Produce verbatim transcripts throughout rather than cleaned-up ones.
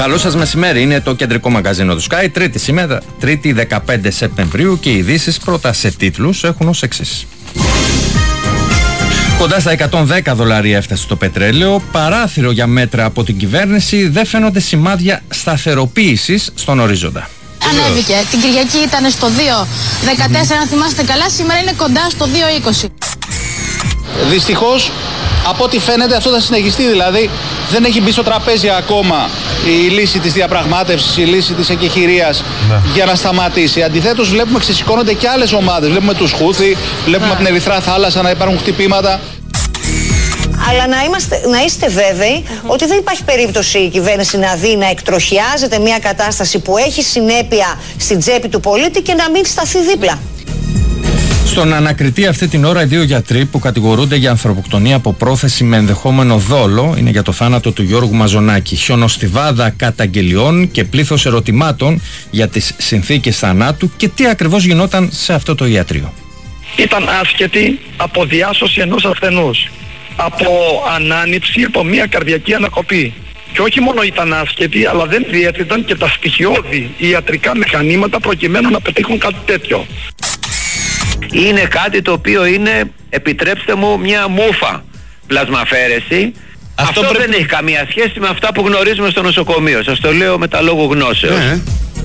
Καλό σας μεσημέρι, είναι το κεντρικό μαγκαζίνο του Sky, τρίτη σήμερα, τρίτη δεκαπέντε Σεπτεμβρίου, και οι ειδήσεις πρώτα σε τίτλους έχουν ως εξής. Κοντά στα εκατόν δέκα δολάρια έφτασε το πετρέλαιο, παράθυρο για μέτρα από την κυβέρνηση, δεν φαίνονται σημάδια σταθεροποίησης στον ορίζοντα. Ανέβηκε, την Κυριακή ήταν στο δύο δεκατέσσερα, αν θυμάστε καλά, σήμερα είναι κοντά στο δύο είκοσι. Δυστυχώς, από ό,τι φαίνεται αυτό θα συνεχιστεί, δηλαδή δεν έχει μπει στο τραπέζι ακόμα η λύση της διαπραγμάτευσης, η λύση της εκεχηρίας, ναι, για να σταματήσει. Αντιθέτως βλέπουμε ξεσηκώνονται και άλλες ομάδες, βλέπουμε τους Χούθι, βλέπουμε, ναι, από την Ερυθρά Θάλασσα να υπάρχουν χτυπήματα. Αλλά να, είμαστε, να είστε βέβαιοι mm-hmm. ότι δεν υπάρχει περίπτωση η κυβέρνηση να δει να εκτροχιάζεται μια κατάσταση που έχει συνέπεια στην τσέπη του πολίτη και να μην σταθεί δίπλα. Στον ανακριτή αυτή την ώρα οι δύο γιατροί που κατηγορούνται για ανθρωποκτονία από πρόθεση με ενδεχόμενο δόλο είναι για το θάνατο του Γιώργου Μαζονάκη. Χιονοστιβάδα καταγγελιών και πλήθος ερωτημάτων για τις συνθήκες θανάτου και τι ακριβώς γινόταν σε αυτό το ιατρείο. Ήταν άσχετη από διάσωση ενός ασθενούς, από ανάνυψη, από μια καρδιακή ανακοπή. Και όχι μόνο ήταν άσχετοι, αλλά δεν διέθεταν και τα στοιχειώδη ιατρικά μηχανήματα προκειμένου να πετύχουν κάτι τέτοιο. Είναι κάτι το οποίο είναι, επιτρέψτε μου, μια μούφα πλασμαφέρεση. Αυτό, Αυτό πρέπει... δεν έχει καμία σχέση με αυτά που γνωρίζουμε στο νοσοκομείο. Σας το λέω με τα λόγου γνώσεως. Ναι.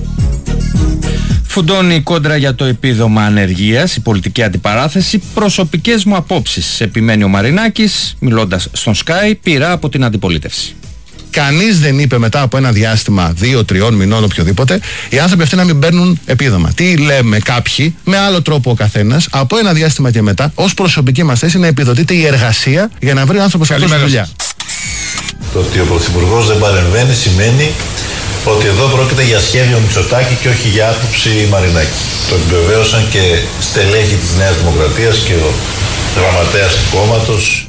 Φουντώνει η κόντρα για το επίδομα ανεργίας, η πολιτική αντιπαράθεση, προσωπικές μου απόψεις, επιμένει ο Μαρινάκης, μιλώντας στον Sky, πειρά από την αντιπολίτευση. Κανείς δεν είπε μετά από ένα διάστημα δύο τριών μηνών οποιοδήποτε οι άνθρωποι αυτοί να μην παίρνουν επίδομα. Τι λέμε κάποιοι, με άλλο τρόπο ο καθένας, από ένα διάστημα και μετά, ως προσωπική μας θέση να επιδοτείται η εργασία για να βρει ο άνθρωπος αυτό στη δουλειά. Το ότι ο Πρωθυπουργός δεν παρεμβαίνει σημαίνει ότι εδώ πρόκειται για σχέδιο Μητσοτάκη και όχι για άποψη Μαρινάκη. Το επιβεβαίωσαν και στελέχη της Νέας Δημοκρατίας και ο γραμματέας του κόμματος.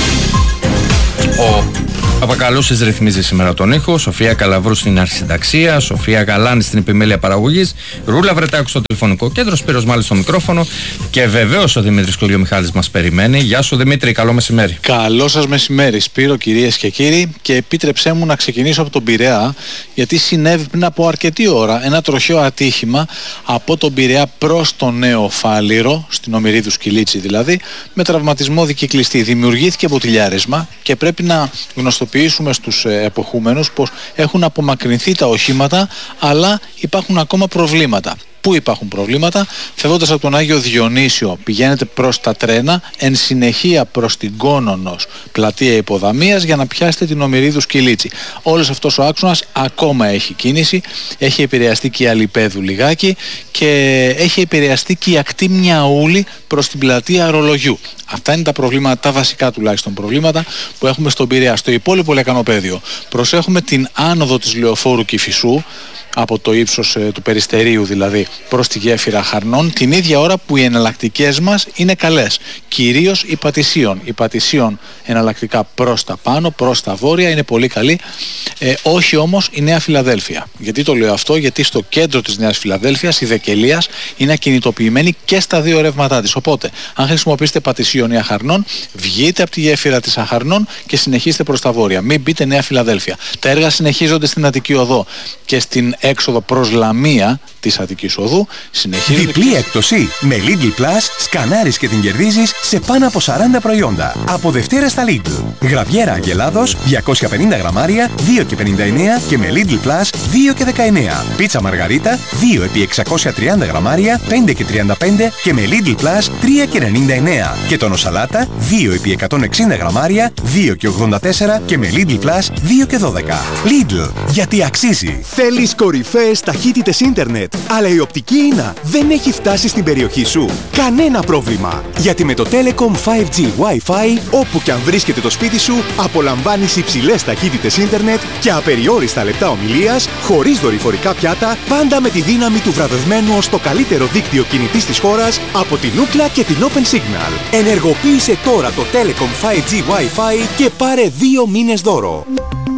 Ο Παπακαλούσης ρυθμίζει σήμερα τον ήχο, Σοφία Καλαβρού στην αρχισυνταξία, Σοφία Γαλάνη στην επιμέλεια παραγωγής, Ρούλα Βρετάκου στο τηλεφωνικό κέντρο, Σπύρος Μάλης στο μικρόφωνο και βεβαίως ο Δημήτρης Κουλιομιχάλης μας περιμένει. Γεια σου Δημήτρη, καλό μεσημέρι. Καλό σας μεσημέρι Σπύρο, κυρίες και κύριοι, και επίτρεψέ μου να ξεκινήσω από τον Πειραιά, γιατί συνέβη πριν από αρκετή ώρα ένα τροχαίο ατύχημα από τον Πειραιά προς το Νέο Φάληρο, στην Ομηρίδου Σκυλίτσι δηλαδή, με τραυματισμό δικυκλιστή. Δημιουργήθηκε μποτιλιάρισμα και πρέπει να γνωστοποιήσουμε στους εποχούμενους πως έχουν απομακρυνθεί τα οχήματα, αλλά υπάρχουν ακόμα προβλήματα. Πού υπάρχουν προβλήματα? Φεύγοντας από τον Άγιο Διονύσιο πηγαίνετε προς τα τρένα, εν συνεχεία προς την Κόνονος πλατεία Υποδαμίας για να πιάσετε την Ομηρίδου Σκυλίτσι. Όλος αυτός ο άξονας ακόμα έχει κίνηση, έχει επηρεαστεί και η Αλιπέδου λιγάκι και έχει επηρεαστεί και η ακτή Μιαούλη προς την πλατεία Ρολογιού. Αυτά είναι τα προβλήματα, τα βασικά τουλάχιστον προβλήματα που έχουμε στον Πειραιά. Στο υπόλοιπο λεκανοπέδιο προσέχουμε την άνοδο της Λεωφόρου Κηφισού, από το ύψος ε, του Περιστερίου δηλαδή προς τη γέφυρα Χαρνών, την ίδια ώρα που οι εναλλακτικές μας είναι καλές, κυρίως η Πατησίων. Η Πατησίων εναλλακτικά προς τα πάνω, προς τα βόρεια είναι πολύ καλή, ε, όχι όμως η Νέα Φιλαδέλφια. Γιατί το λέω αυτό? Γιατί στο κέντρο της Νέας Φιλαδέλφειας η Δεκελίας είναι ακινητοποιημένη και στα δύο ρεύματά της. Οπότε αν χρησιμοποιήσετε Πατησίων ή Αχαρνών, βγείτε από τη γέφυρα της Αχαρνών και συνεχίστε προς τα βόρεια. Μην μπείτε Νέα Φιλαδέλφια. Τα έργα συνεχίζονται στην Αττική Οδό και στην έξοδο προς Λαμία της Αττικής Οδού. Συνεχίζονται. Διπλή έκπτωση με Lidl Plus, σκανάρεις και την κερδίζεις σε πάνω από σαράντα προϊόντα. Από Δευτέρα στα Lidl. Γραβιέρα Αγελάδος διακόσια πενήντα γραμμάρια δύο και πενήντα εννέα και με Lidl Plus δύο και δεκαεννέα. Πίτσα Μαργαρίτα δύο επί εξακόσια τριάντα γραμμάρια πέντε και τριάντα πέντε και με Lidl Plus τρία και ενενήντα εννέα. Και τόνο σαλάτα δύο επί εκατόν εξήντα γραμμάρια δύο και ογδόντα τέσσερα και με Lidl Plus δύο και δώδεκα. Lidl, γιατί αξίζει. Θέλεις κορυφαίες ταχύτητες ίντερνετ, αλλά η οπτική ίνα δεν έχει φτάσει στην περιοχή σου? Κανένα πρόβλημα, γιατί με το Telecom φάιβ τζι Wi-Fi, όπου και αν βρίσκεται το σπίτι σου, απολαμβάνεις υψηλές ταχύτητες ίντερνετ και απεριόριστα λεπτά ομιλίας, χωρίς δορυφορικά πιάτα, πάντα με τη δύναμη του βραβευμένου ως το καλύτερο δίκτυο κινητής της χώρας από την Ookla και την Open Signal. Ενεργοποίησε τώρα το Telecom φάιβ τζι Wi-Fi και πάρε δύο μήνες δώρο.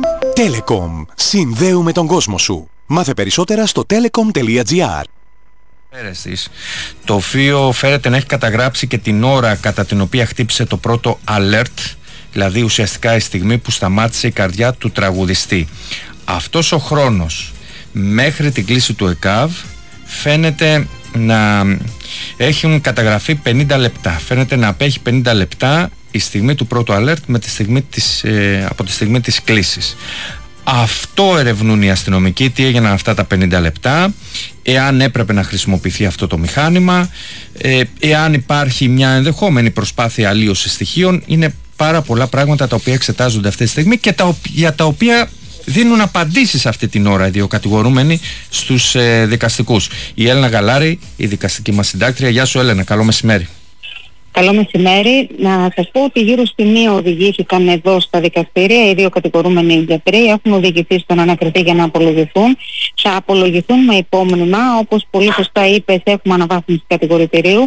Telecom. Συνδέουμε τον κόσμο σου. Μάθε περισσότερα στο telecom τελεία gr. Το οποίο φέρεται να έχει καταγράψει και την ώρα κατά την οποία χτύπησε το πρώτο alert, δηλαδή ουσιαστικά η στιγμή που σταμάτησε η καρδιά του τραγουδιστή. αυτός ο χρόνος μέχρι την κλίση του ΕΚΑΒ φαίνεται να έχουν καταγραφεί πενήντα λεπτά. Φαίνεται να απέχει πενήντα λεπτά η στιγμή του πρώτου alert με τη στιγμή της, ε, από τη στιγμή της κλίσης. Αυτό ερευνούν οι αστυνομικοί, τι έγιναν αυτά τα πενήντα λεπτά, εάν έπρεπε να χρησιμοποιηθεί αυτό το μηχάνημα, ε, εάν υπάρχει μια ενδεχόμενη προσπάθεια αλλίωσης στοιχείων. Είναι πάρα πολλά πράγματα τα οποία εξετάζονται αυτή τη στιγμή και τα, για τα οποία δίνουν απαντήσεις αυτή την ώρα οι δύο κατηγορούμενοι στους ε, δικαστικούς. Η Έλενα Γαλάρη, η δικαστική μας συντάκτρια. Γεια σου Έλενα, καλό μεσημέρι. Καλό μεσημέρι. Να σας πω ότι γύρω στη μία οδηγήθηκαν εδώ στα δικαστήρια οι δύο κατηγορούμενοι γιατροί, έχουν οδηγηθεί στον ανακριτή για να απολογηθούν. Θα απολογηθούν με υπόμνημα, όπως πολύ σωστά είπες, έχουμε αναβάθμιση κατηγορητηρίου.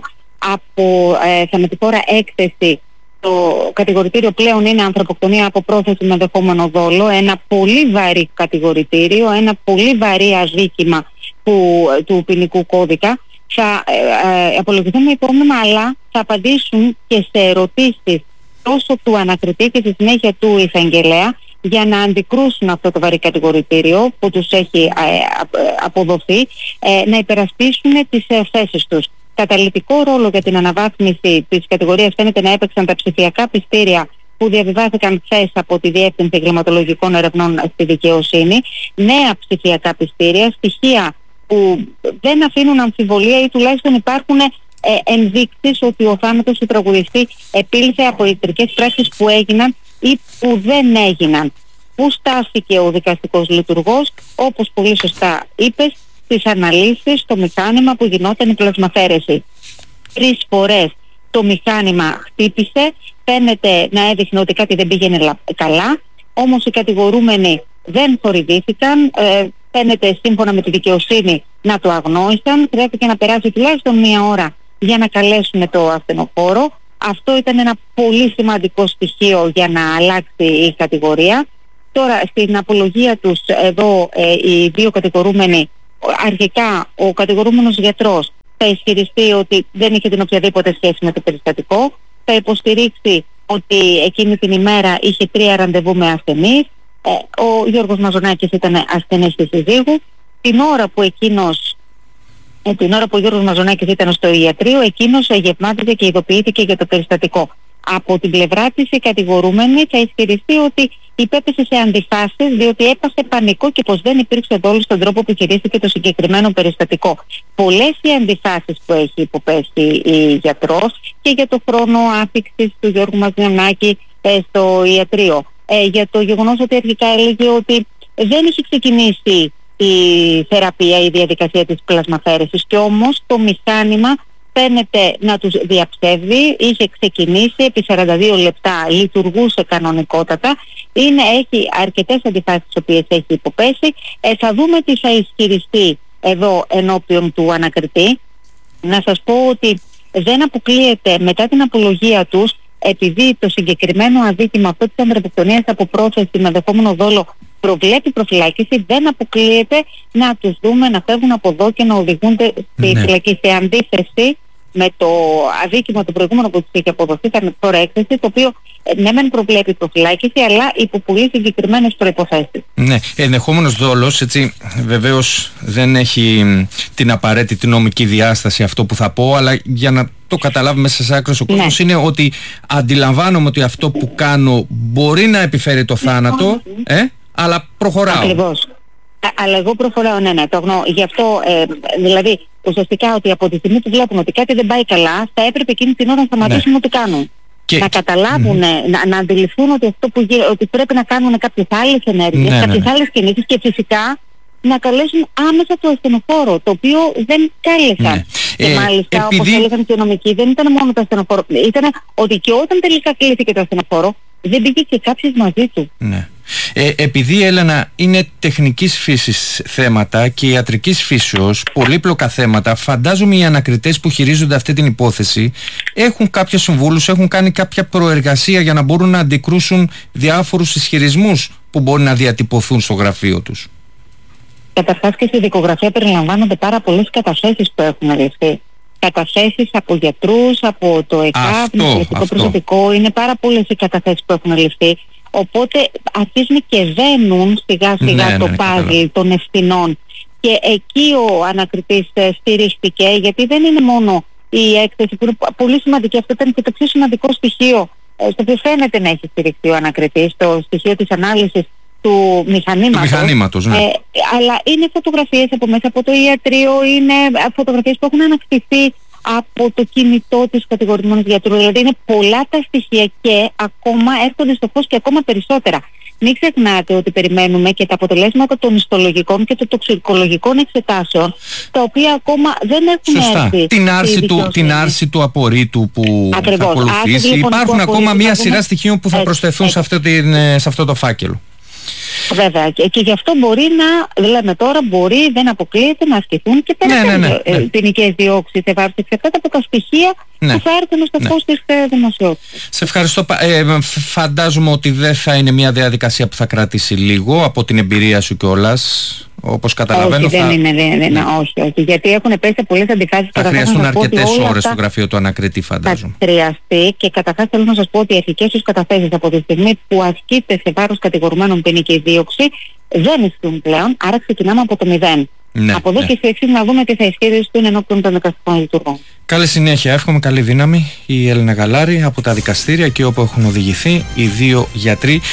Από ε, θανατηφόρα έκθεση, το κατηγορητήριο πλέον είναι ανθρωποκτονία από πρόθεση με ενδεχόμενο δόλο, ένα πολύ βαρύ κατηγορητήριο, ένα πολύ βαρύ αδίκημα που, του ποινικού κώδικα. Θα ε, ε, απολογηθούν με υπόμνημα, αλλά θα απαντήσουν και σε ερωτήσεις τόσο του ανακριτή και στη συνέχεια του εισαγγελέα για να αντικρούσουν αυτό το βαρύ κατηγορητήριο που τους έχει ε, αποδοθεί, ε, να υπερασπίσουν τις ε, θέσεις τους. Καταλυτικό ρόλο για την αναβάθμιση της κατηγορίας φαίνεται να έπαιξαν τα ψηφιακά πιστήρια που διαβιβάθηκαν χθες από τη Διεύθυνση Εγκληματολογικών Ερευνών στη Δικαιοσύνη. Νέα ψηφιακά πιστήρια, στοιχεία που δεν αφήνουν αμφιβολία ή τουλάχιστον υπάρχουν ε, ενδείξεις ότι ο θάνατος του τραγουδιστή επήλθε από ιατρικές πράξεις που έγιναν ή που δεν έγιναν. Πού στάθηκε ο δικαστικός λειτουργός, όπως πολύ σωστά είπες, στις αναλύσεις, στο μηχάνημα που γινόταν η πλασμαφέρεση. Τρεις φορές το μηχάνημα χτύπησε, φαίνεται να έδειχνε ότι κάτι δεν πήγαινε καλά, όμως οι κατηγορούμενοι δεν θορυβήθηκαν, ε, φαίνεται σύμφωνα με τη δικαιοσύνη να το αγνόησαν. Χρειάστηκε να περάσει τουλάχιστον μία ώρα για να καλέσουν το ασθενοφόρο. Αυτό ήταν ένα πολύ σημαντικό στοιχείο για να αλλάξει η κατηγορία. Τώρα στην απολογία τους εδώ ε, οι δύο κατηγορούμενοι, αρχικά ο κατηγορούμενος γιατρός θα ισχυριστεί ότι δεν είχε την οποιαδήποτε σχέση με το περιστατικό, θα υποστηρίξει ότι εκείνη την ημέρα είχε τρία ραντεβού με ασθενείς. Ε, ο Γιώργος Μαζονάκης ήταν ασθενής της συζύγου. Την ώρα που εκείνος, ε, την ώρα που ο Γιώργος Μαζονάκης ήταν στο ιατρείο, εκείνος γευμάτιζε και ειδοποιήθηκε για το περιστατικό. Από την πλευρά της η κατηγορούμενη θα ισχυριστεί ότι υπέπεσε σε αντιφάσεις διότι έπασε πανικό και πως δεν υπήρξε δόλος στον τρόπο που χειρίστηκε το συγκεκριμένο περιστατικό. Πολλές οι αντιφάσεις που έχει υποπέσει η γιατρός και για το χρόνο άφηξης του Γιώργου Μαζονάκη ε, στο ιατρείο. Ε, για το γεγονός ότι αρχικά έλεγε ότι δεν είχε ξεκινήσει η θεραπεία, η διαδικασία της πλασμαφέρεσης και όμως το μηχάνημα φαίνεται να τους διαψεύδει, είχε ξεκινήσει επί σαράντα δύο λεπτά, λειτουργούσε κανονικότατα, είναι, έχει αρκετές αντιφάσεις τις οποίες έχει υποπέσει. Ε, θα δούμε τι θα ισχυριστεί εδώ ενώπιον του ανακριτή. Να σας πω ότι δεν αποκλείεται μετά την απολογία τους, επειδή το συγκεκριμένο αδίκημα αυτό της ανθρωποκτονίας από πρόθεση με ενδεχόμενο δόλο προβλέπει προφυλάκηση, δεν αποκλείεται να τους δούμε να φεύγουν από εδώ και να οδηγούνται στη ναι. φυλακή, σε αντίθεση με το αδίκημα το προηγούμενο που τους είχε αποδοθεί, ήταν τώρα έκθεση, το οποίο ναι μεν προβλέπει προφυλάκηση, αλλά υπό πολύ συγκεκριμένες προϋποθέσεις. Ναι, ενδεχόμενος δόλος, έτσι, βεβαίως δεν έχει την απαραίτητη νομική διάσταση αυτό που θα πω, αλλά για να το καταλάβει μέσα σε άκρος ο κόσμος, ναι. είναι ότι αντιλαμβάνομαι ότι αυτό που κάνω μπορεί να επιφέρει το θάνατο, ε, αλλά προχωράω. Ακριβώς. Αλλά εγώ προχωράω, ναι, ναι, το αγνώ. Γι' αυτό, ε, δηλαδή, ουσιαστικά ότι από τη στιγμή που βλέπουν ότι κάτι δεν πάει καλά, θα έπρεπε εκείνη την ώρα να σταματήσουν ναι. ό,τι κάνουν. Και... Να καταλάβουν, mm-hmm. να, να αντιληφθούν ότι, αυτό που, ότι πρέπει να κάνουν κάποιες άλλες ενέργειες, ναι, κάποιες ναι, ναι. άλλες κινήσεις και φυσικά να καλέσουν άμεσα το ασθενοφόρο, το οποίο δεν κάλεσαν. Ναι. Και ε, μάλιστα, επειδή... όπως έλεγαν και οι νομικοί, δεν ήταν μόνο το ασθενοφόρο. Ήταν ότι και όταν τελικά κλείθηκε το ασθενοφόρο, δεν πήγε και κάποιος μαζί του. Ναι. Ε, επειδή, Έλενα, είναι τεχνικής φύσης θέματα και ιατρικής φύσεως, πολύπλοκα θέματα, φαντάζομαι οι ανακριτές που χειρίζονται αυτή την υπόθεση έχουν κάποιους συμβούλους, έχουν κάνει κάποια προεργασία για να μπορούν να αντικρούσουν διάφορους ισχυρισμούς που μπορεί να διατυπωθούν στο γραφείο τους. Καταρχάς και στη δικογραφία περιλαμβάνονται πάρα πολλές καταθέσεις που έχουν ληφθεί. Καταθέσεις από γιατρούς, από το ΕΚΑΒ, το προσωπικό, είναι πάρα πολλές οι καταθέσεις που έχουν ληφθεί. Οπότε αρχίζουν και δένουν σιγά σιγά ναι, το ναι, πάζλ των ευθυνών. Και εκεί ο ανακριτής στηρίχθηκε, γιατί δεν είναι μόνο η έκθεση που είναι πολύ σημαντική. Αυτό ήταν και το πιο σημαντικό στοιχείο, στο οποίο φαίνεται να έχει στηριχθεί ο ανακριτής, το στοιχείο της ανάλυσης του μηχανήματος. Του μηχανήματος, ναι. Ε, αλλά είναι φωτογραφίες από μέσα από το ιατρείο, είναι φωτογραφίες που έχουν ανακτηθεί από το κινητό της κατηγορημένου γιατρού. Δηλαδή είναι πολλά τα στοιχεία και ακόμα έρχονται στο φως και ακόμα περισσότερα. Μην ξεχνάτε ότι περιμένουμε και τα αποτελέσματα των ιστολογικών και των τοξικολογικών εξετάσεων, τα οποία ακόμα δεν έχουν Σωστά. έρθει. Την άρση, του, την άρση του απορρίτου που Ακριβώς. θα ακολουθήσει. Άρση, Υπάρχουν ακόμα μία σειρά πούμε... στοιχείων που θα έτσι, προσθεθούν έτσι. Σε, αυτό την, σε αυτό το φάκελο. Βέβαια. Και, και γι' αυτό μπορεί να, λέμε τώρα, μπορεί, δεν αποκλείεται να ασκηθούν και περαιτέρω ναι, ναι, ναι, ναι. ποινικές διώξεις σε βάρος εξαρτάται από τα στοιχεία ναι. που θα έρθουν στο ναι. φως της δημοσιότητας. Σε ευχαριστώ. Ε, φαντάζομαι ότι δεν θα είναι μια διαδικασία που θα κρατήσει λίγο, από την εμπειρία σου κιόλας. Όπως καταλαβαίνω, όχι, θα... δεν είναι, δεν, δεν, ναι. όχι, όχι, γιατί έχουν πέσει πολλές αντιφάσεις. Θα χρειαστούν αρκετές ώρες στο γραφείο του ανακριτή, φαντάζομαι. Θα χρειαστεί και καταρχάς θέλω να σας πω ότι οι αρχικές τους καταθέσεις από τη στιγμή που ασκείται σε βάρος κατηγορουμένων ποινική δίωξη δεν ισχύουν πλέον, άρα ξεκινάμε από το μηδέν. Ναι, από εδώ ναι. και στο εξής να δούμε τι θα ισχύουν ενώπιον των δικαστικών λειτουργών. Καλή συνέχεια. Εύχομαι καλή δύναμη η Έλληνα Γαλάρη από τα δικαστήρια και όπου έχουν οδηγηθεί οι δύο γιατροί.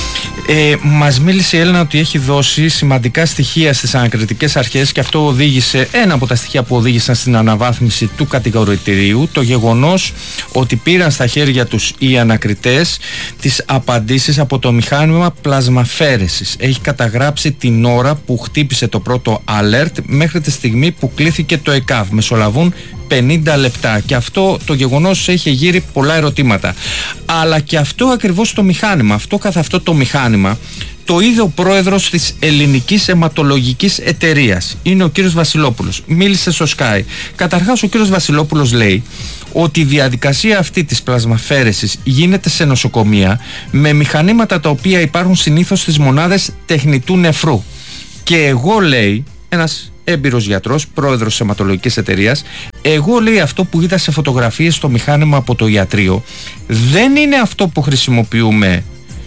Ε, μας μίλησε η Έλληνα ότι έχει δώσει σημαντικά στοιχεία στις ανακριτικές αρχές και αυτό οδήγησε, ένα από τα στοιχεία που οδήγησαν στην αναβάθμιση του κατηγορητηρίου, το γεγονός ότι πήραν στα χέρια τους οι ανακριτές τις απαντήσεις από το μηχάνημα πλασμαφέρεσης. Έχει καταγράψει την ώρα που χτύπησε το πρώτο alert μέχρι τη στιγμή που κλήθηκε το ΕΚΑΒ. Μεσολαβούν πενήντα λεπτά και αυτό το γεγονός έχει γύρει πολλά ερωτήματα. Αλλά και αυτό ακριβώς το μηχάνημα, αυτό καθ' αυτό το μηχάνημα το είδε ο πρόεδρος της Ελληνικής Αιματολογικής Εταιρείας. Είναι ο κύριος Βασιλόπουλος. Μίλησε στο Sky. Καταρχάς ο κύριος Βασιλόπουλος λέει ότι η διαδικασία αυτή της πλασμαφέρεσης γίνεται σε νοσοκομεία με μηχανήματα τα οποία υπάρχουν συνήθως στις μονάδες τεχνητού νεφρού. Και εγώ, λέει, ένας έμπειρος γιατρός, πρόεδρος της αιματολογικής εταιρείας, εγώ, λέει, αυτό που είδα σε φωτογραφίες στο μηχάνημα από το ιατρείο δεν είναι αυτό που χρησιμοποιούμε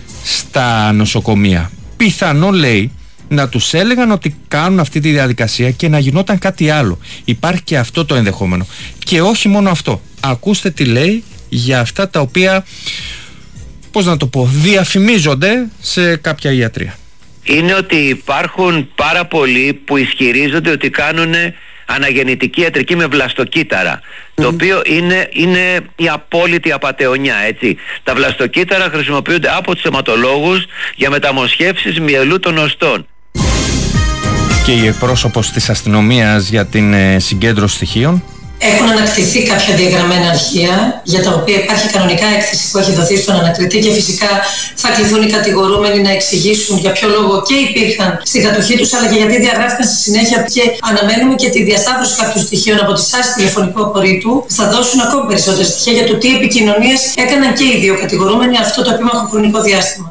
στα νοσοκομεία. Πιθανό, λέει, να τους έλεγαν ότι κάνουν αυτή τη διαδικασία και να γινόταν κάτι άλλο. Υπάρχει και αυτό το ενδεχόμενο. Και όχι μόνο αυτό. Ακούστε τι λέει για αυτά τα οποία, πώς να το πω, διαφημίζονται σε κάποια ιατρεία. Είναι ότι υπάρχουν πάρα πολλοί που ισχυρίζονται ότι κάνουν αναγεννητική ιατρική με βλαστοκύτταρα, mm. το οποίο είναι, είναι η απόλυτη απατεωνιά, έτσι. Τα βλαστοκύτταρα χρησιμοποιούνται από τους αιματολόγους για μεταμοσχεύσεις μυελού των οστών. Και η εκπρόσωπος της αστυνομίας για την ε, συγκέντρωση στοιχείων. Έχουν ανακτηθεί κάποια διαγραμμένα αρχεία για τα οποία υπάρχει κανονικά έκθεση που έχει δοθεί στον ανακριτή και φυσικά θα κληθούν οι κατηγορούμενοι να εξηγήσουν για ποιο λόγο και υπήρχαν στην κατοχή τους αλλά και γιατί διαγράφηκαν στη συνέχεια και αναμένουμε και τη διασταύρωση κάποιων στοιχείων από τις άσκηση τηλεφωνικού απορρίτου θα δώσουν ακόμη περισσότερα στοιχεία για το τι επικοινωνίες έκαναν και οι δύο κατηγορούμενοι αυτό το επίμαχο χρονικό διάστημα.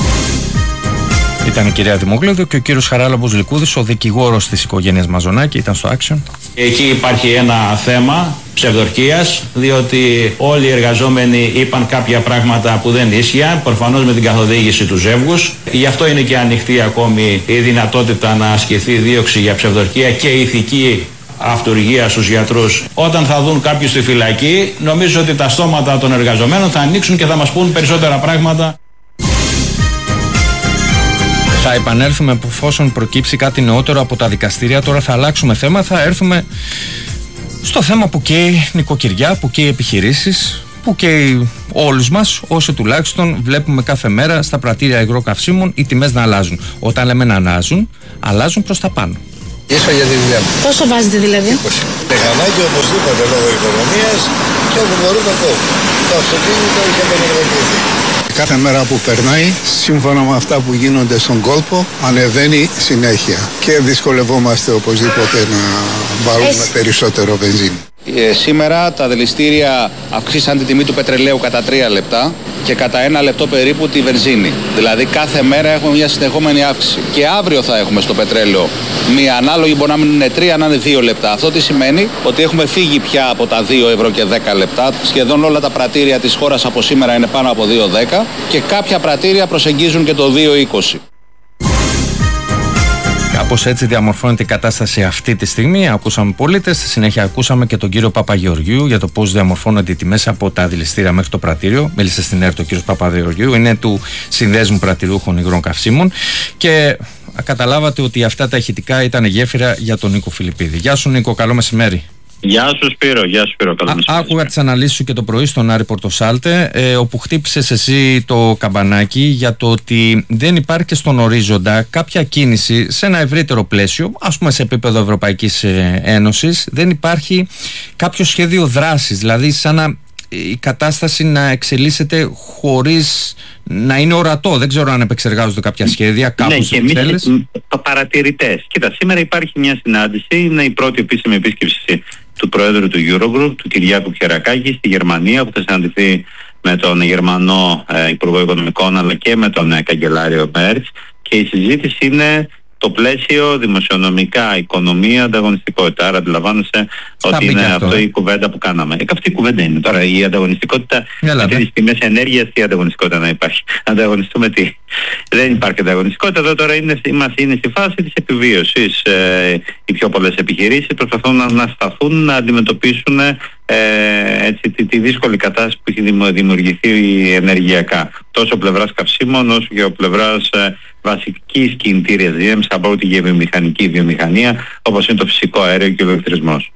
Ήταν η κυρία Δημόγλωδου και ο κύριος Χαράλαμπος Λικούδης, ο δικηγόρος της οικογένειας Μαζονάκη, ήταν στο Action. Εκεί υπάρχει ένα θέμα ψευδορκίας, διότι όλοι οι εργαζόμενοι είπαν κάποια πράγματα που δεν ίσχυαν, προφανώς με την καθοδήγηση του ζεύγους. Γι' αυτό είναι και ανοιχτή ακόμη η δυνατότητα να ασκηθεί δίωξη για ψευδορκία και ηθική αυτουργία στους γιατρούς. Όταν θα δουν κάποιους στη φυλακή, νομίζω ότι τα στόματα των εργαζομένων θα ανοίξουν και θα μας πούν περισσότερα πράγματα. Θα επανέλθουμε εφόσον προκύψει κάτι νεότερο από τα δικαστήρια. Τώρα θα αλλάξουμε θέμα, θα έρθουμε στο θέμα που καίει νοικοκυριά, που καίει επιχειρήσεις, που καίει όλους μας, όσοι τουλάχιστον βλέπουμε κάθε μέρα στα πρατήρια υγροκαυσίμων οι τιμές να αλλάζουν. Όταν λέμε να αλλάζουν, αλλάζουν προς τα πάνω. Ίσο για τη δουλειά μου. Πόσο βάζετε δηλαδή? Τεχανάκι οπωσδήποτε λόγω οικονομίας και όπου μπορούμε κόβουμε. Το αυτοκίνητο είχε απενεργοποιηθεί. Κάθε μέρα που περνάει, σύμφωνα με αυτά που γίνονται στον κόλπο, ανεβαίνει συνέχεια. Και δυσκολευόμαστε οπωσδήποτε να βάλουμε Εσύ. περισσότερο βενζίνη. Ε, σήμερα τα δηληστήρια αυξήσαν τη τιμή του πετρελαίου κατά τρία λεπτά. και κατά ένα λεπτό περίπου τη βενζίνη. Δηλαδή κάθε μέρα έχουμε μια συνεχόμενη αύξηση. Και αύριο θα έχουμε στο πετρέλαιο μια ανάλογη, μπορεί να μην είναι τρία, να είναι δύο λεπτά. Αυτό τι σημαίνει? Ότι έχουμε φύγει πια από τα δύο ευρώ και δέκα λεπτά. Σχεδόν όλα τα πρατήρια της χώρας από σήμερα είναι πάνω από δύο δέκα και κάποια πρατήρια προσεγγίζουν και το δύο είκοσι. Κάπως έτσι διαμορφώνεται η κατάσταση αυτή τη στιγμή. Ακούσαμε πολίτες, στη συνέχεια ακούσαμε και τον κύριο Παπαγεωργίου για το πώς διαμορφώνονται οι τιμές από τα αντιληστήρια μέχρι το πρατήριο. Μίλησε στην ΕΡΤ ο κύριος Παπαγεωργίου, είναι του Συνδέσμου Πρατηριούχων Υγρών Καυσίμων και καταλάβατε ότι αυτά τα ηχητικά ήταν γέφυρα για τον Νίκο Φιλιππίδη. Γεια σου Νίκο, καλό μεσημέρι. Γεια σου Σπύρο, γεια σου Σπύρο, καλό μεσημέρι. Άκουγα τις αναλύσεις σου και το πρωί στον Άρη Πορτοσάλτε, ε, όπου χτύπησες εσύ το καμπανάκι για το ότι δεν υπάρχει και στον ορίζοντα κάποια κίνηση σε ένα ευρύτερο πλαίσιο, ας πούμε σε επίπεδο Ευρωπαϊκής Ένωσης, δεν υπάρχει κάποιο σχέδιο δράσης, δηλαδή σαν να η κατάσταση να εξελίσσεται χωρίς να είναι ορατό. Δεν ξέρω αν επεξεργάζονται κάποια σχέδια κάπου ναι, στις Βρυξέλλες. Παρατηρητές. Κοίτα, σήμερα υπάρχει μια συνάντηση, είναι η πρώτη επίσημη επίσκεψη του Προέδρου του Eurogroup, του Κυριάκου Πιερακάκη, στη Γερμανία, που θα συναντηθεί με τον Γερμανό ε, Υπουργό Οικονομικών αλλά και με τον ε, Καγκελάριο Μέρτς, και η συζήτηση είναι το πλαίσιο δημοσιονομικά, οικονομία, ανταγωνιστικότητα. Άρα αντιλαμβάνεσαι ότι είναι αυτό, αυτό η κουβέντα που κάναμε. Ε, αυτή η κουβέντα είναι τώρα. Η ανταγωνιστικότητα με τις τιμές ενέργειας, τι ανταγωνιστικότητα να υπάρχει? Ανταγωνιστούμε τι? Δεν υπάρχει ανταγωνιστικότητα. Εδώ τώρα είναι, είμαστε, είναι στη φάση της επιβίωσης. Ε, οι πιο πολλές επιχειρήσεις προσπαθούν να, να σταθούν, να αντιμετωπίσουν ε, έτσι, τη, τη δύσκολη κατάσταση που έχει δημιουργηθεί ενεργειακά. Τόσο πλευράς καυσίμων όσο και ο πλευράς ε, βασικής κινητήριας δύναμης από ό,τι για βιομηχανική βιομηχανία, όπως είναι το φυσικό αέριο και ο ηλεκτρισμός.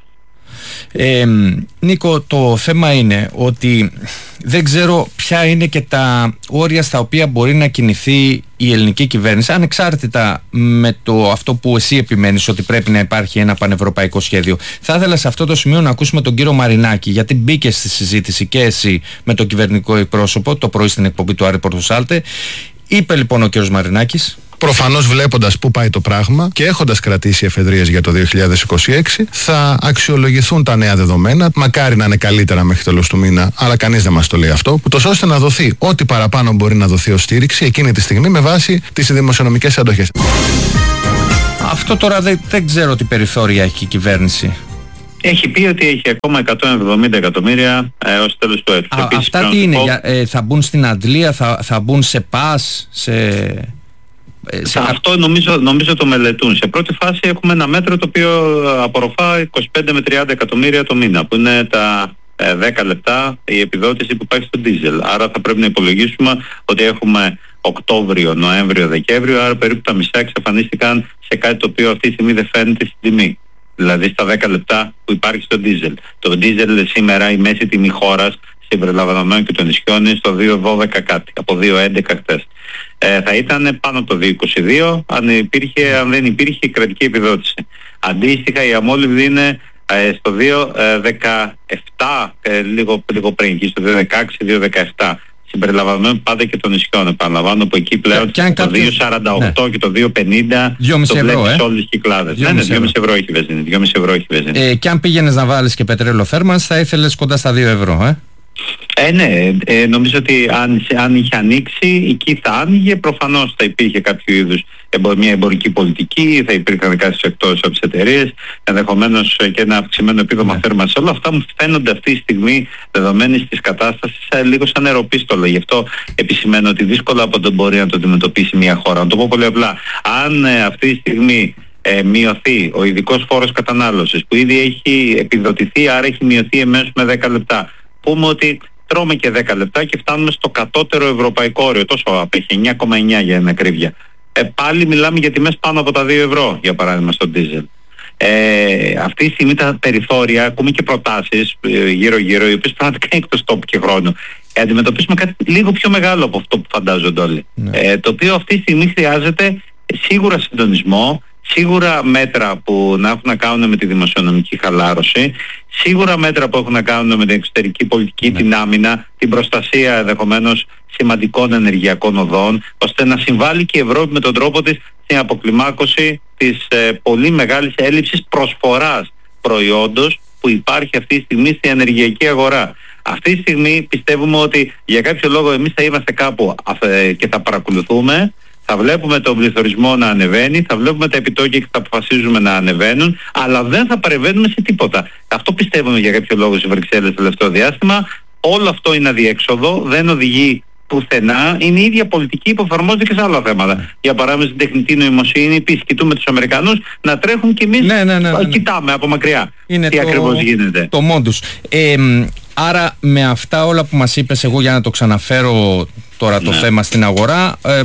Ε, Νίκο, το θέμα είναι ότι δεν ξέρω ποια είναι και τα όρια στα οποία μπορεί να κινηθεί η ελληνική κυβέρνηση, ανεξάρτητα με το αυτό που εσύ επιμένεις ότι πρέπει να υπάρχει ένα πανευρωπαϊκό σχέδιο. Θα ήθελα σε αυτό το σημείο να ακούσουμε τον κύριο Μαρινάκη, γιατί μπήκε στη συζήτηση και εσύ με τον κυβερνητικό εκπρόσωπο το πρωί στην εκπομπή του Άρη Πορτοσάλτε. Είπε λοιπόν ο κύριος Μαρινάκης. Προφανώς βλέποντας πού πάει το πράγμα και έχοντας κρατήσει εφεδρείες για το δύο χιλιάδες είκοσι έξι, θα αξιολογηθούν τα νέα δεδομένα. Μακάρι να είναι καλύτερα μέχρι τέλος του μήνα, αλλά κανείς δεν μας το λέει αυτό. Ούτως ώστε να δοθεί ό,τι παραπάνω μπορεί να δοθεί ως στήριξη εκείνη τη στιγμή με βάση τις δημοσιονομικές αντοχές. Αυτό τώρα δεν, δεν ξέρω τι περιθώρια έχει η κυβέρνηση. Έχει πει ότι έχει ακόμα εκατόν εβδομήντα εκατομμύρια ε, ως τέλος του έτους. Α, αυτά τι είναι, πω... για, ε, θα μπουν στην αντλία, θα, θα μπουν σε πας, σε... Σε αυτό νομίζω, νομίζω το μελετούν. Σε πρώτη φάση έχουμε ένα μέτρο το οποίο απορροφά είκοσι πέντε με τριάντα εκατομμύρια το μήνα, που είναι τα ε, δέκα λεπτά η επιδότηση που υπάρχει στο ντίζελ. Άρα θα πρέπει να υπολογίσουμε ότι έχουμε Οκτώβριο, Νοέμβριο, Δεκέμβριο, άρα περίπου τα μισά εξαφανίστηκαν σε κάτι το οποίο αυτή τη στιγμή δεν φαίνεται στην τιμή. Δηλαδή στα δέκα λεπτά που υπάρχει στο ντίζελ. Το ντίζελ σήμερα η μέση τιμή χώρας συμπεριλαμβανομένων και των νησιών είναι στο δύο δώδεκα κάτι, από δύο έντεκα χτες. Ε, θα ήταν πάνω από το δύο είκοσι δύο αν, υπήρχε, αν δεν υπήρχε η κρατική επιδότηση. Αντίστοιχα η αμόλυβδη είναι ε, στο δύο δεκαεπτά, ε, λίγο, λίγο πριν, εκεί στο δύο δεκαέξι δύο δεκαεπτά. Συμπεριλαμβανομένων πάντα και των νησιών. Επαναλαμβάνω που εκεί πλέον και, και το κάποιος... δύο σαράντα οκτώ ναι. και το δύο πενήντα το βλέπεις σε όλες τις κυκλάδες. Ναι, ναι, δυόμισι ευρώ έχει βενζίνη. δυόμισι ευρώ έχει βενζίνη. Ε, και αν πήγαινες να βάλεις και πετρέλαιο θέρμανσης θα ήθελες κοντά στα δύο ευρώ, ε? Ε, ναι, ε, νομίζω ότι αν, αν είχε ανοίξει, εκεί θα άνοιγε. Προφανώς θα υπήρχε κάποιο είδους εμπο, μια εμπορική πολιτική, θα υπήρχαν κάποιες εκτός από τις εταιρείες, ενδεχομένως και ένα αυξημένο επίδομα ναι. θέρμανσης. Όλα αυτά μου φαίνονται αυτή τη στιγμή, δεδομένης της κατάστασης, λίγο σαν νεροπίστολα. Γι' αυτό επισημαίνω ότι δύσκολα από το μπορεί να το αντιμετωπίσει μια χώρα. Να το πω πολύ απλά. Αν ε, αυτή τη στιγμή ε, μειωθεί ο ειδικός φόρος κατανάλωσης, που ήδη έχει επιδοτηθεί, άρα έχει μειωθεί εμέσως με δέκα λεπτά. Πούμε ότι τρώμε και δέκα λεπτά και φτάνουμε στο κατώτερο ευρωπαϊκό όριο, τόσο απέχει, εννιά κόμμα εννιά για ένα ακρίβεια. Ε, πάλι μιλάμε για τιμές πάνω από τα δύο ευρώ, για παράδειγμα, στο ντίζελ. Ε, αυτή τη στιγμή τα περιθώρια, ακούμε και προτάσεις ε, γύρω-γύρω, οι οποίες πραγματικά είναι εκτός τόπου και χρόνου. Ε, αντιμετωπίσουμε κάτι λίγο πιο μεγάλο από αυτό που φαντάζονται όλοι. Ναι. Ε, το οποίο αυτή τη στιγμή χρειάζεται σίγουρα συντονισμό, σίγουρα μέτρα που να έχουν να κάνουν με τη δημοσιονομική χαλάρωση, σίγουρα μέτρα που έχουν να κάνουν με την εξωτερική πολιτική, ναι. την άμυνα, την προστασία ενδεχομένως σημαντικών ενεργειακών οδών, ώστε να συμβάλλει και η Ευρώπη με τον τρόπο της στην αποκλιμάκωση της ε, πολύ μεγάλης έλλειψης προσφοράς προϊόντος που υπάρχει αυτή τη στιγμή στην ενεργειακή αγορά. Αυτή τη στιγμή πιστεύουμε ότι για κάποιο λόγο εμείς θα είμαστε κάπου και θα παρακολουθούμε, θα βλέπουμε τον πληθωρισμό να ανεβαίνει, θα βλέπουμε τα επιτόκια και θα αποφασίζουμε να ανεβαίνουν, αλλά δεν θα παρεμβαίνουμε σε τίποτα. Αυτό πιστεύουμε για κάποιο λόγο στις Βρυξέλλες το τελευταίο διάστημα. Όλο αυτό είναι αδιέξοδο, δεν οδηγεί πουθενά, είναι η ίδια πολιτική που εφαρμόζεται και σε άλλα θέματα. Για παράδειγμα, στην τεχνητή νοημοσύνη, επίσης κοιτούμε τους Αμερικανούς να τρέχουν και εμείς ναι, ναι, ναι, ναι. κοιτάμε από μακριά είναι τι το, ακριβώς γίνεται. Το μόντους. Ε, άρα με αυτά όλα που μας είπες, εγώ για να το ξαναφέρω τώρα το ναι. θέμα στην αγορά, ε,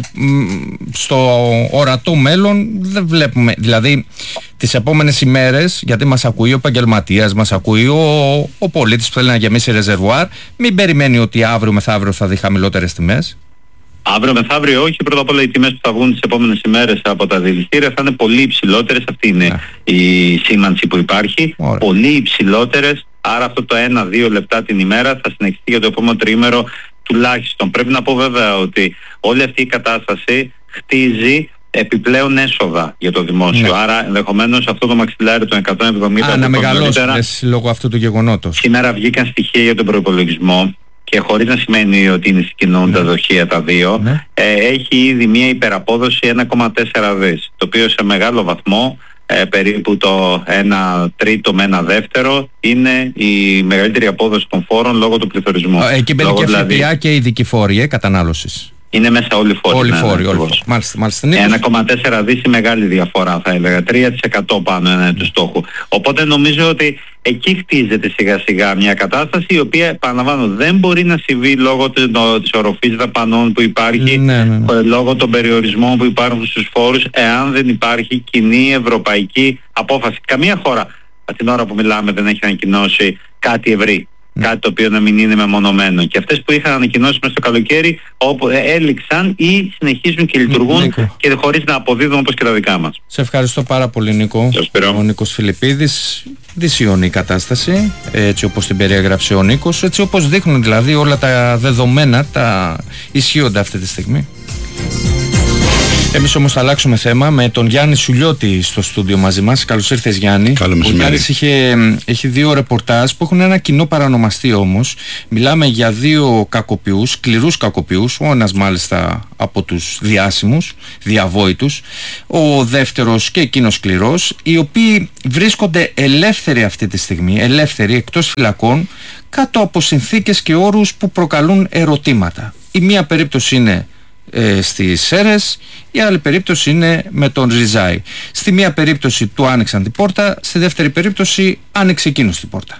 στο ορατό μέλλον δεν βλέπουμε, δηλαδή τις επόμενες ημέρες, γιατί μας ακούει ο επαγγελματίας, μας ακούει ο, ο πολίτης που θέλει να γεμίσει ρεζερβουάρ, μην περιμένει ότι αύριο μεθαύριο θα δει χαμηλότερες τιμές. Αύριο μεθαύριο όχι, πρώτα απ' όλα οι τιμές που θα βγουν τις επόμενες ημέρες από τα δηληστήρια θα είναι πολύ υψηλότερες, αυτή είναι yeah. η σήμανση που υπάρχει, Ωραία. πολύ υψηλότερες, άρα αυτό το ένα δύο λεπτά την ημέρα θα συνεχιστεί για το επόμενο τριήμερο τουλάχιστον. Πρέπει να πω βέβαια ότι όλη αυτή η κατάσταση χτίζει επιπλέον έσοδα για το δημόσιο. Ναι. Άρα ενδεχομένως αυτό το μαξιλάρι των εκατόν εβδομήντα Α, να μεγαλώσει λόγω αυτού του γεγονότος. Σήμερα βγήκαν στοιχεία για τον προϋπολογισμό και χωρίς να σημαίνει ότι είναι συγκοινωνούν ναι. τα δοχεία τα δύο, ναι. ε, έχει ήδη μια υπεραπόδοση ένα κόμμα τέσσερα δις, το οποίο σε μεγάλο βαθμό Ε, περίπου το ένα τρίτο με ένα δεύτερο είναι η μεγαλύτερη απόδοση των φόρων λόγω του πληθωρισμού. Ε, εκεί μπαίνει και δηλαδή, ΦΠΑ και ειδική φόροι ε, κατανάλωσης. Είναι μέσα όλοι οι φόροι. Όλοι οι ναι, φόροι, ναι, όλοι φόροι. Μάλιστα, μάλιστα. ένα κόμμα τέσσερα δις η μεγάλη διαφορά θα έλεγα, τρία τοις εκατό πάνω είναι του στόχου. Οπότε νομίζω ότι εκεί χτίζεται σιγά σιγά μια κατάσταση η οποία, επαναλαμβάνω, δεν μπορεί να συμβεί λόγω της οροφής δαπανών που υπάρχει, ναι, ναι, ναι. λόγω των περιορισμών που υπάρχουν στους φόρους, εάν δεν υπάρχει κοινή ευρωπαϊκή απόφαση. Καμία χώρα την ώρα που μιλάμε δεν έχει ανακοινώσει κάτι ευρύ. Κάτι το οποίο να μην είναι μεμονωμένο. Και αυτές που είχαν ανακοινώσει μέσα στο καλοκαίρι όπου έληξαν ή συνεχίζουν και λειτουργούν Νίκο. και χωρίς να αποδίδουν όπως και τα δικά μας. Σε ευχαριστώ πάρα πολύ, Νίκο. Ο Νίκος Φιλιππίδης. Δυσιώνει η κατάσταση, έτσι όπως την περιέγραψε ο Νίκος, έτσι όπως δείχνουν δηλαδή όλα τα δεδομένα, τα ισχύοντα αυτή τη στιγμή. Εμείς όμως θα αλλάξουμε θέμα με τον Γιάννη Σουλιώτη στο στούντιο μαζί μας. Καλώς ήρθες, Γιάννη. Καλό μεσημέρι. Ο Γιάννης είχε, έχει δύο ρεπορτάζ που έχουν ένα κοινό παρανομαστή όμως. Μιλάμε για δύο κακοποιούς, σκληρούς κακοποιούς, ο ένας μάλιστα από τους διάσημους, διαβόητους, ο δεύτερος και εκείνος σκληρός, οι οποίοι βρίσκονται ελεύθεροι αυτή τη στιγμή, ελεύθεροι εκτός φυλακών, κάτω από συνθήκες και όρους που προκαλούν ερωτήματα. Η μία περίπτωση είναι Ε, στις Σέρρες, η άλλη περίπτωση είναι με τον Ριζάη. Στη μία περίπτωση του άνοιξαν την πόρτα, στη δεύτερη περίπτωση άνοιξε εκείνος την πόρτα.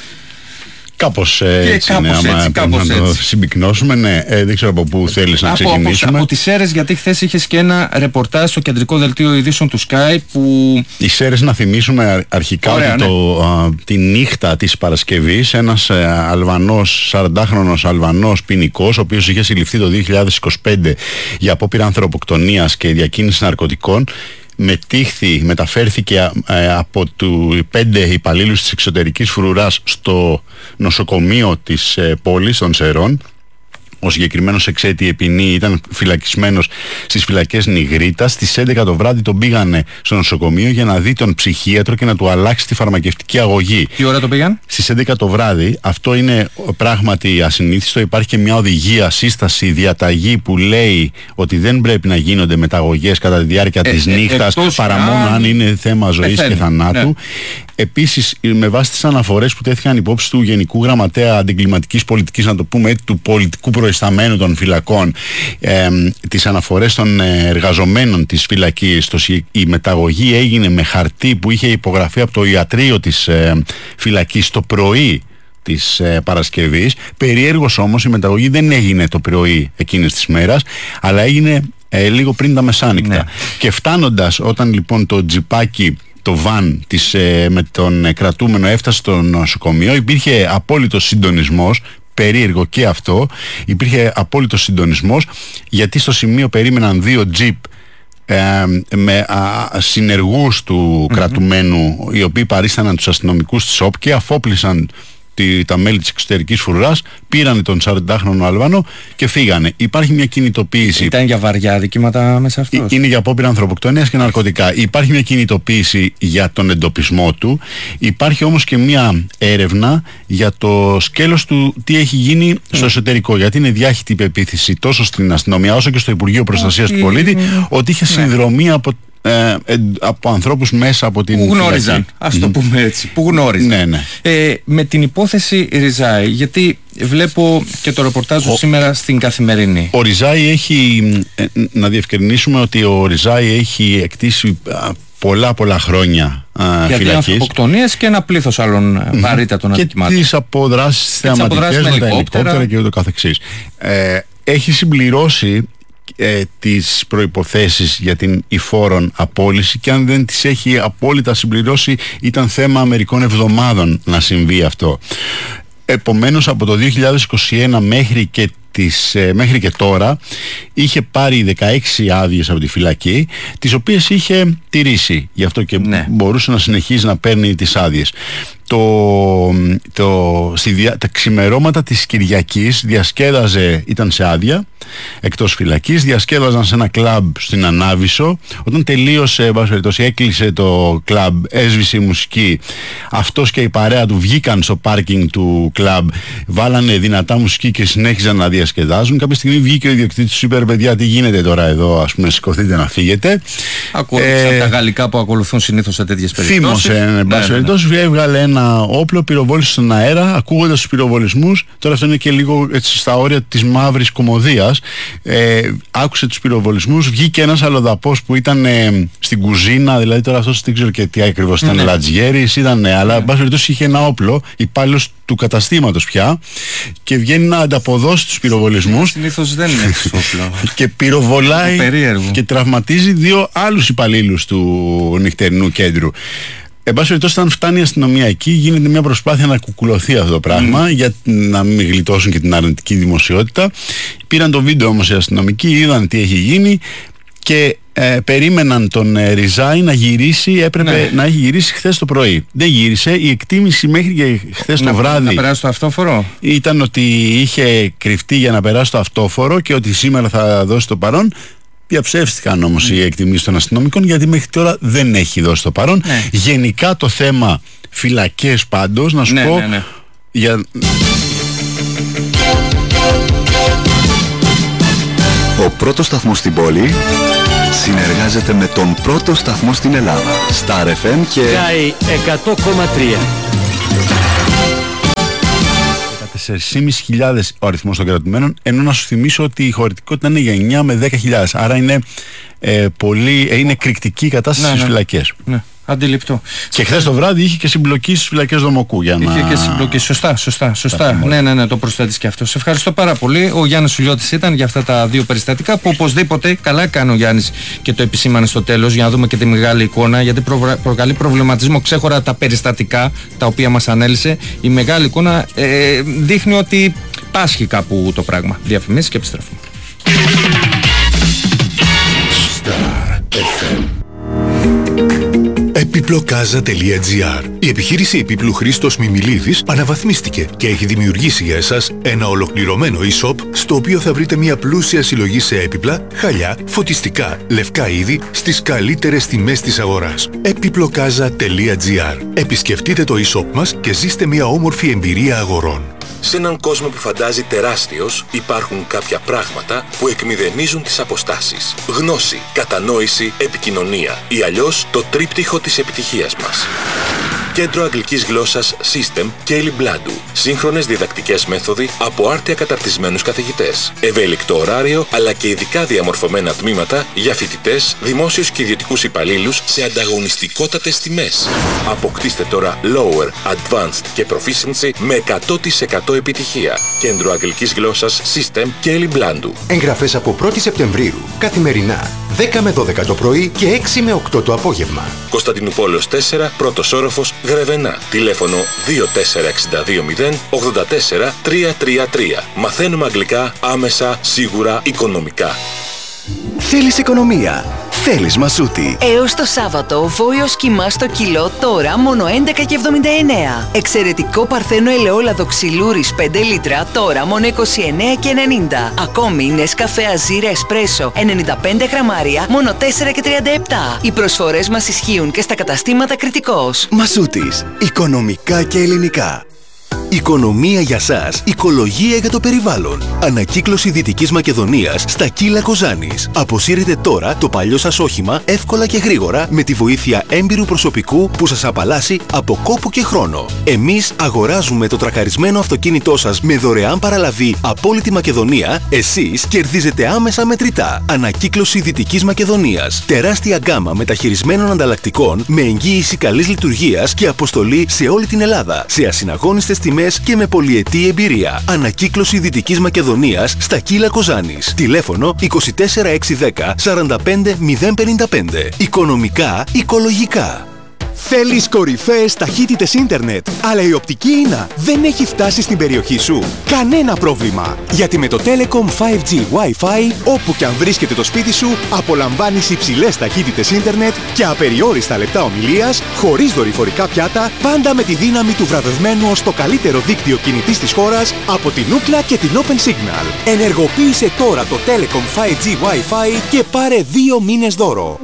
Κάπως έτσι, κάπως ναι, έτσι, άμα κάπως να έτσι. το συμπυκνώσουμε, ναι, ε, δεν ξέρω από πού θέλεις να από, ξεκινήσουμε. Από, από τις Σέρρες, γιατί χθες είχες και ένα ρεπορτάζ στο κεντρικό δελτίο ειδήσεων του Sky που... Οι Σέρρες, να θυμίσουμε αρχικά Ωραία, ότι ναι. το, α, τη νύχτα της Παρασκευής ένας ε, Αλβανός, σαραντάχρονος Αλβανός ποινικός, ο οποίος είχε συλληφθεί το δύο χιλιάδες είκοσι πέντε για απόπειρα ανθρωποκτονίας και διακίνηση ναρκωτικών, μετήχθη, μεταφέρθηκε ε, από του πέντε υπαλλήλους της εξωτερικής φρουράς στο νοσοκομείο της ε, πόλης των Σερών. Ο συγκεκριμένος εξαίτιε ποινή ήταν φυλακισμένος στις φυλακές Νιγρίτας. Στις έντεκα το βράδυ τον πήγανε στο νοσοκομείο για να δει τον ψυχίατρο και να του αλλάξει τη φαρμακευτική αγωγή. Τι ώρα το πήγαν? Στις έντεκα το βράδυ. Αυτό είναι πράγματι ασυνήθιστο. Υπάρχει και μια οδηγία, σύσταση, διαταγή που λέει ότι δεν πρέπει να γίνονται μεταγωγές κατά τη διάρκεια ε, της ε, νύχτας ε, παρά μόνο αν είναι θέμα ζωής και θανάτου. Ναι. Επίσης, με βάση τις αναφορές που τέθηκαν υπόψη του Γενικού Γραμματέα Αντιγκληματικής Πολιτικής, να το πούμε, του πολιτικού προϊσταμένου των φυλακών, ε, τις αναφορές των εργαζομένων της φυλακής, το, η μεταγωγή έγινε με χαρτί που είχε υπογραφεί από το ιατρείο της ε, φυλακής το πρωί της ε, Παρασκευής. Περιέργως όμως η μεταγωγή δεν έγινε το πρωί εκείνης της μέρας, αλλά έγινε ε, λίγο πριν τα μεσάνυχτα. Ναι. Και φτάνοντας, όταν λοιπόν το τζιπάκι, το βαν της, ε, με τον ε, κρατούμενο έφτασε στο νοσοκομείο, υπήρχε απόλυτος συντονισμός, περίεργο και αυτό, υπήρχε απόλυτος συντονισμός, γιατί στο σημείο περίμεναν δύο τζιπ ε, με α, συνεργούς του mm-hmm. κρατουμένου, οι οποίοι παρίσταναν τους αστυνομικούς της ΟΠ και αφόπλησαν τη, τα μέλη της εξωτερικής φρουράς, πήρανε τον σαραντάχρονο Αλβανό και φύγανε. Υπάρχει μια κινητοποίηση. Ήταν για βαριά δικήματα μέσα αυτός. Είναι για απόπειρα ανθρωποκτονίας και ναρκωτικά. Υπάρχει μια κινητοποίηση για τον εντοπισμό του. Υπάρχει όμως και μια έρευνα για το σκέλος του τι έχει γίνει στο εσωτερικό. Γιατί είναι διάχυτη η πεποίθηση τόσο στην αστυνομία όσο και στο Υπουργείο Προστασίας του Πολίτη ότι είχε συνδρομή από Ε, ε, από ανθρώπους μέσα από την που γνώριζαν, ας το πούμε έτσι, που γνώριζαν. Ναι, ναι. Ε, με την υπόθεση Ριζάη, γιατί βλέπω και το ρεπορτάζ ο, σήμερα στην Καθημερινή. Ο Ριζάη έχει, ε, να διευκρινίσουμε ότι ο Ριζάη έχει εκτίσει α, πολλά πολλά χρόνια για δύο ανθρωποκτονίες και ένα πλήθος άλλων mm-hmm. βαρύτατων αδικημάτων. Και τις αποδράσεις θεαματικές με τα ελικόπτερα και ούτω καθεξής. Ε, έχει συμπληρώσει Ε, τις προϋποθέσεις για την υφόρον απόλυση και αν δεν τις έχει απόλυτα συμπληρώσει ήταν θέμα μερικών εβδομάδων να συμβεί αυτό. Επομένως από το δύο χιλιάδες είκοσι ένα μέχρι και, τις, ε, μέχρι και τώρα είχε πάρει δεκαέξι άδειες από τη φυλακή, τις οποίες είχε τηρήσει, γι' αυτό και ναι. μπορούσε να συνεχίζει να παίρνει τις άδειες. Το, το, στη δια, τα ξημερώματα της Κυριακής διασκέδαζε, ήταν σε άδεια εκτός φυλακής, διασκέδαζαν σε ένα κλαμπ στην Ανάβησο. Όταν τελείωσε, περιπτώσει, έκλεισε το κλαμπ, έσβησε η μουσική, αυτός και η παρέα του βγήκαν στο πάρκινγκ του κλαμπ, βάλανε δυνατά μουσική και συνέχιζαν να διασκεδάζουν. Κάποια στιγμή βγήκε ο ιδιοκτήτης, του είπε: παιδιά, τι γίνεται τώρα εδώ, ας πούμε, σηκωθείτε να φύγετε. Ακολούθησαν ε, τα γαλλικά που ακολουθούν συνήθως σε τέτοιες περιπτώσεις. Θύμωσε, εν πάση περιπτώσει, έβγαλε ένα όπλο, πυροβόλησε στον αέρα, ακούγοντας τους πυροβολισμούς. Τώρα αυτό είναι και λίγο έτσι στα όρια της μαύρης κωμωδίας. Ε, άκουσε τους πυροβολισμούς, βγήκε ένας αλλοδαπός που ήταν ε, στην κουζίνα, δηλαδή τώρα αυτός δεν ξέρω και τι ακριβώς ήταν, ναι. λατζιέρης ήταν, ναι, αλλά εν πάση περιπτώσει είχε ένα όπλο, υπάλληλος του καταστήματος πια, και βγαίνει να ανταποδώσει τους πυροβολισμούς. Συνήθως δεν είναι όπλο. Και πυροβολάει και τραυματίζει δύο άλλους υπαλλήλους του νυχτερινού κέντρου. Εν πάση περιπτώσει, όταν φτάνει η αστυνομία εκεί, γίνεται μια προσπάθεια να κουκουλωθεί αυτό το πράγμα, mm. για να μην γλιτώσουν και την αρνητική δημοσιότητα. Πήραν το βίντεο όμως οι αστυνομικοί, είδαν τι έχει γίνει και ε, περίμεναν τον ε, Ριζάη να γυρίσει, έπρεπε ναι. να έχει γυρίσει χθες το πρωί. Δεν γύρισε. Η εκτίμηση μέχρι και χθες το βράδυ να περάσει το αυτόφορο ήταν ότι είχε κρυφτεί για να περάσει το αυτόφορο και ότι σήμερα θα δώσει το παρόν. Διαψεύστηκαν όμως mm. οι εκτιμήσεις των αστυνομικών, γιατί μέχρι τώρα δεν έχει δώσει το παρόν. Ναι. Γενικά το θέμα φυλακές πάντως, να σου ναι, πω ναι, ναι. για... Ο πρώτος σταθμός στην πόλη συνεργάζεται με τον πρώτο σταθμό στην Ελλάδα, Star εφ εμ και Sky εκατό κόμμα τρία. τέσσερις χιλιάδες πεντακόσιους ο αριθμός των κρατουμένων, ενώ να σου θυμίσω ότι η χωρητικότητα είναι για εννιά με δέκα χιλιάδες, άρα είναι, ε, πολύ, ε, είναι εκρηκτική η κατάσταση στις ναι, ναι. φυλακές. Ναι. Αντιληπτό. Και χθες το βράδυ είχε και συμπλοκή στις φυλακές Δομοκού για να... Είχε και συμπλοκή, σωστά, σωστά, σωστά. Ναι, ναι, ναι, το προσθέτεις και αυτό. Σε ευχαριστώ πάρα πολύ. Ο Γιάννης Σουλιώτης ήταν για αυτά τα δύο περιστατικά που οπωσδήποτε καλά κάνει ο Γιάννης και το επισήμανε στο τέλος για να δούμε και τη μεγάλη εικόνα, γιατί προ... προκαλεί προβληματισμό ξέχωρα τα περιστατικά τα οποία μας ανέλησε. Η μεγάλη εικόνα ε, δείχνει ότι πάσχει κάπου το πράγμα. Διαφημίσεις και επιστρέφουμε. Επιπλοκάζα τελεία τζι άρ. Η επιχείρηση επίπλου Χρήστος Μιμιλίδης αναβαθμίστηκε και έχει δημιουργήσει για εσάς ένα ολοκληρωμένο e-shop στο οποίο θα βρείτε μια πλούσια συλλογή σε έπιπλα, χαλιά, φωτιστικά, λευκά είδη στις καλύτερες τιμές της αγοράς. επιπλοκάζα τελεία τζι άρ. Επισκεφτείτε το e-shop μας και ζήστε μια όμορφη εμπειρία αγορών. Σε έναν κόσμο που φαντάζει τεράστιος, υπάρχουν κάποια πράγματα που εκμηδενίζουν τις αποστάσεις. Γνώση, κατανόηση, επικοινωνία ή αλλιώς το τρίπτυχο της επιτυχίας μας. Κέντρο Αγγλικής Γλώσσας System Caleb Blandu. Σύγχρονες διδακτικές μέθοδοι από άρτια καταρτισμένους καθηγητές. Ευέλικτο ωράριο αλλά και ειδικά διαμορφωμένα τμήματα για φοιτητές, δημόσιους και ιδιωτικούς υπαλλήλους σε ανταγωνιστικότατες τιμές. Αποκτήστε τώρα Lower, Advanced και Proficiency με εκατό τοις εκατό επιτυχία. Κέντρο Αγγλικής Γλώσσας System Caleb Blandu. Εγγραφές από πρώτη Σεπτεμβρίου. Καθημερινά δέκα με δώδεκα το πρωί και έξι με οκτώ το απόγευμα. Κωνσταντινούπολεως τέσσερα, πρώτος όροφος, Γρεβενά. Τηλέφωνο δύο τέσσερα έξι δύο μηδέν ογδόντα τέσσερα τριακόσια τριάντα τρία. Μαθαίνουμε αγγλικά άμεσα, σίγουρα, οικονομικά. Θέλεις οικονομία? θέλεις Μασούτη. Έως το Σάββατο, βόηος κιμά στο κιλό, τώρα μόνο έντεκα και εβδομήντα εννέα. Εξαιρετικό παρθένο ελαιόλαδο ξυλούρης πέντε λίτρα, τώρα μόνο είκοσι εννέα και ενενήντα. Ακόμη Νεσκαφέ Αζίρα Εσπρέσο ενενήντα πέντε γραμμάρια, μόνο τέσσερα και τριάντα επτά. Οι προσφορές μας ισχύουν και στα καταστήματα Κρητικός. Μασούτης. Οικονομικά και ελληνικά. Οικονομία για σας, οικολογία για το περιβάλλον. Ανακύκλωση Δυτικής Μακεδονίας στα Κύλα Κοζάνης. Αποσύρετε τώρα το παλιό σας όχημα εύκολα και γρήγορα με τη βοήθεια έμπειρου προσωπικού που σας απαλλάσσει από κόπο και χρόνο. Εμείς αγοράζουμε το τρακαρισμένο αυτοκίνητό σας με δωρεάν παραλαβή από όλη τη Μακεδονία. Εσείς κερδίζετε άμεσα μετρητά. Ανακύκλωση Δυτικής Μακεδονίας. Τεράστια γκάμα μεταχειρισμένων ανταλλακτικών με εγγύηση καλής λειτουργίας και αποστολή σε όλη την Ελλάδα. Σε ασυναγώνιστες τιμές και με πολυετή εμπειρία. Ανακύκλωση Δυτικής Μακεδονίας στα Κύλα Κοζάνης. Τηλέφωνο είκοσι τέσσερα εξακόσια δέκα σαράντα πέντε μηδέν πενήντα πέντε. Οικονομικά, οικολογικά. Θέλεις κορυφαίες ταχύτητες ίντερνετ, αλλά η οπτική ίνα δεν έχει φτάσει στην περιοχή σου? Κανένα πρόβλημα! Γιατί με το Telecom φάιβ τζι Wi-Fi, όπου και αν βρίσκεται το σπίτι σου, απολαμβάνεις υψηλές ταχύτητες ίντερνετ και απεριόριστα λεπτά ομιλίας, χωρίς δορυφορικά πιάτα, πάντα με τη δύναμη του βραβευμένου ως το καλύτερο δίκτυο κινητής της χώρας από την Ookla και την Open Signal. Ενεργοποίησε τώρα το Telecom φάιβ τζι Wi-Fi και πάρε δύο μήνες δώρο.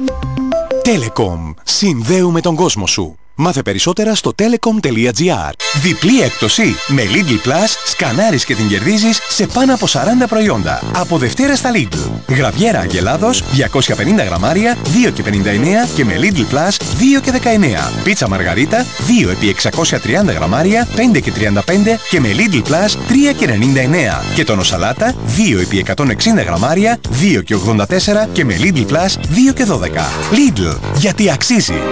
Telecom. Συνδέουμε τον κόσμο σου. Μάθε περισσότερα στο telecom.gr. Διπλή έκπτωση. Με Lidl Plus σκανάρεις και την κερδίζεις σε πάνω από σαράντα προϊόντα. Από Δευτέρα στα Lidl. Γραβιέρα αγελάδος διακόσια πενήντα γραμμάρια δύο και πενήντα εννέα και με Lidl Plus δύο και δεκαεννέα. Πίτσα μαργαρίτα δύο επί εξακόσια τριάντα γραμμάρια πέντε και τριάντα πέντε και με Lidl Plus τρία και ενενήντα εννέα. Και τόνο σαλάτα δύο επί εκατόν εξήντα γραμμάρια δύο και ογδόντα τέσσερα και με Lidl Plus δύο και δώδεκα. Lidl. Γιατί αξίζει.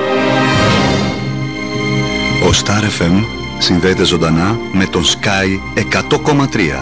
Ο Star εφ εμ συνδέεται ζωντανά με τον Sky εκατό κόμμα τρία.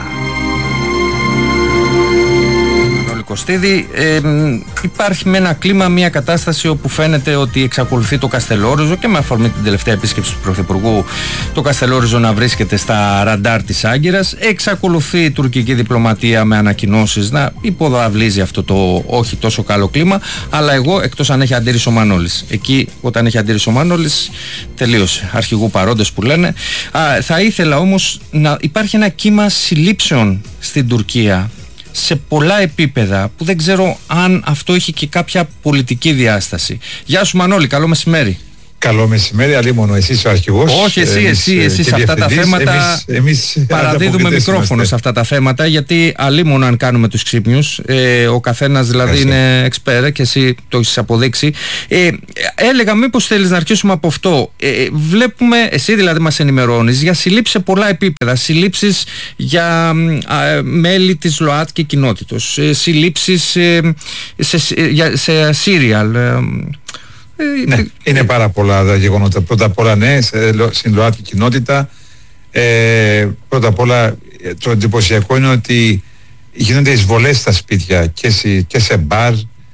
Κωστίδη, ε, υπάρχει με ένα κλίμα, μια κατάσταση όπου φαίνεται ότι εξακολουθεί το Καστελόριζο και με αφορμή την τελευταία επίσκεψη του Πρωθυπουργού το Καστελόριζο να βρίσκεται στα ραντάρ της Άγκυρας. Εξακολουθεί η τουρκική διπλωματία με ανακοινώσεις να υποδαβλίζει αυτό το όχι τόσο καλό κλίμα, αλλά εγώ, εκτός αν έχει αντίρρηση ο Μανώλης, εκεί όταν έχει αντίρρηση ο Μανώλης τελείωσε, αρχηγού παρόντες που λένε. Α, θα ήθελα όμως να υπάρχει ένα κύμα συλλήψεων στην Τουρκία σε πολλά επίπεδα που δεν ξέρω αν αυτό έχει και κάποια πολιτική διάσταση. Γεια σου Μανώλη, καλό μεσημέρι. Καλό μεσημέρι, αλίμονο, εσύ είσαι ο αρχηγός. Όχι, εσύ, εμείς, εσύ, εσύ σε αυτά τα θέματα εμείς, εμείς παραδίδουμε μικρόφωνο είμαστε. Σε αυτά τα θέματα, γιατί αλίμονο αν κάνουμε τους ξύπνιους, ε, ο καθένας δηλαδή Έσαι. είναι εξπέρα και εσύ το έχεις αποδείξει. Ε, έλεγα μήπως θέλεις να αρχίσουμε από αυτό. Ε, βλέπουμε, εσύ δηλαδή μας ενημερώνεις για συλλήψεις σε πολλά επίπεδα, συλλήψεις για α, μέλη της ΛΟΑΤ και κοινότητος, ε, συλλήψεις ε, σε, σε, σε σύριαλ. Ε, Ναι, είναι πάρα πολλά τα γεγονότα. Πρώτα απ' όλα, ναι, στην ΛΟΑΤΚΙ κοινότητα. Ε, πρώτα απ' όλα, το εντυπωσιακό είναι ότι γίνονται εισβολές στα σπίτια και σε, και σε μπαρ,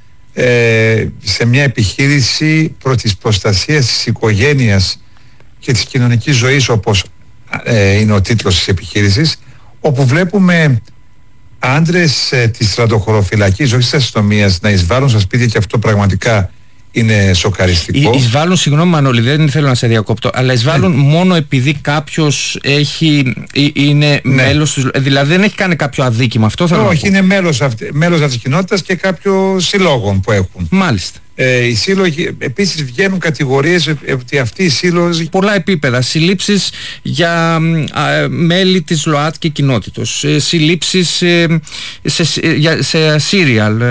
ε, σε μια επιχείρηση προ της προστασίας της οικογένειας και της κοινωνικής ζωής, όπως ε, είναι ο τίτλος της επιχείρησης, όπου βλέπουμε άντρες ε, της στρατοχωροφυλακής, όχι της αστυνομίας, να εισβάλλουν στα σπίτια, και αυτό πραγματικά είναι σοκαριστικό. Εισβάλλουν, συγγνώμη Μανώλη, δεν θέλω να σε διακόπτω, αλλά εισβάλλουν ναι. μόνο επειδή κάποιος έχει, είναι ναι. μέλος της, δηλαδή δεν έχει κάνει κάποιο αδίκημα, αυτό θέλω Όχι, να πω. είναι μέλος, αυτη, μέλος αυτής της κοινότητας και κάποιων συλλόγων που έχουν. Μάλιστα. Ε, οι σύλλογοι, επίσης βγαίνουν κατηγορίες ότι αυτοί οι σύλλογοι... Πολλά επίπεδα, συλλήψεις για α, μέλη της ΛΟΑΤ και κοινότητος, ε, συλλήψεις ε, σε, σε, σε σύριαλ,